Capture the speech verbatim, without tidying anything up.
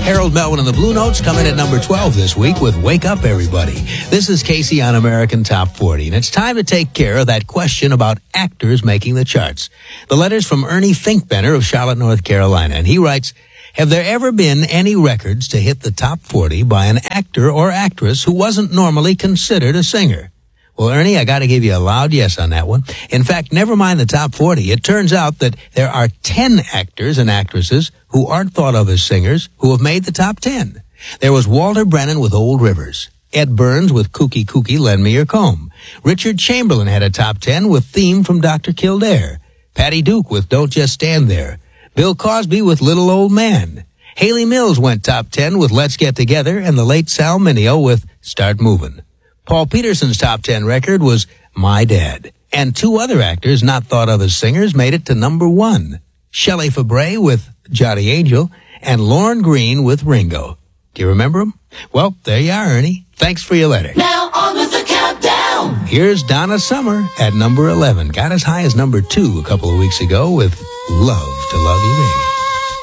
Harold Melvin and the Blue Notes come in at number twelve this week with Wake Up Everybody. This is Casey on American Top forty, and it's time to take care of that question about actors making the charts. The letter's from Ernie Finkbener of Charlotte, North Carolina, and he writes, have there ever been any records to hit the top forty by an actor or actress who wasn't normally considered a singer? Well, Ernie, I got to give you a loud yes on that one. In fact, never mind the top forty. It turns out that there are ten actors and actresses who aren't thought of as singers who have made the top ten. There was Walter Brennan with Old Rivers, Ed Burns with Kooky Kooky Lend Me Your Comb. Richard Chamberlain had a top ten with Theme from Doctor Kildare. Patty Duke with Don't Just Stand There. Bill Cosby with Little Old Man. Haley Mills went top ten with Let's Get Together, and the late Sal Mineo with Start Movin'. Paul Peterson's top ten record was My Dad. And two other actors not thought of as singers made it to number one. Shelley Fabre with Johnny Angel and Lorne Green with Ringo. Do you remember them? Well, there you are, Ernie. Thanks for your letter. Now on with the countdown. Here's Donna Summer at number eleven. Got as high as number two a couple of weeks ago with Love to Love You Baby.